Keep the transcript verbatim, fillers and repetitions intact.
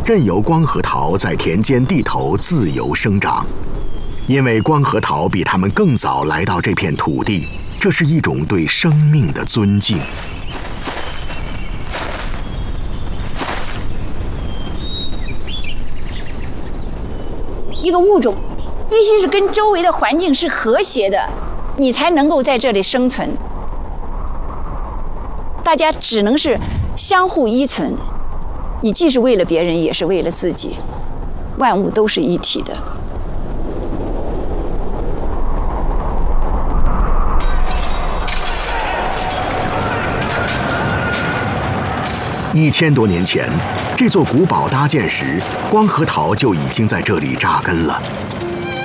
任由光核桃在田间地头自由生长。因为光核桃比它们更早来到这片土地，这是一种对生命的尊敬。 一个物种必须是跟周围的环境是和谐的，你才能够在这里生存。大家只能是相互依存，你既是为了别人，也是为了自己，万物都是一体的。 一千多年前，这座古堡搭建时，光核桃就已经在这里扎根了。